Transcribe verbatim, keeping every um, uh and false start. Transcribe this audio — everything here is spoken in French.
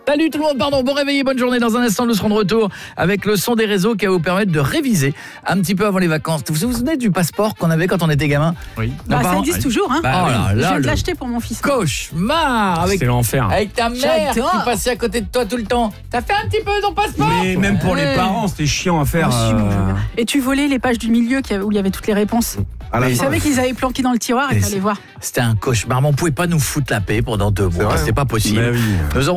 Salut tout le monde, pardon, bon réveillé, bonne journée. Dans un instant, nous serons de retour avec le son des réseaux qui va vous permettre de réviser un petit peu avant les vacances. Vous vous souvenez du passeport qu'on avait quand on était gamin? Oui. Bah, ça existe toujours, hein. Bah, oh là Je là, viens de le l'acheter pour mon fils. cauchemar avec, C'est l'enfer. avec ta mère J'adore. qui passait à côté de toi tout le temps. T'as fait un petit peu ton passeport? Mais même pour les Ouais. parents, c'était chiant à faire. Oh, si, moi, je veux euh, bien. Et tu volais les pages du milieu qui- où il y avait toutes les réponses. à la Mais Tu fin. savais qu'ils avaient planqué dans le tiroir et Mais t'allais voir. C'était un cauchemar, mais on pouvait pas nous foutre la paix pendant deux mois, vrai, c'est pas possible. Bah oui. Nous aurons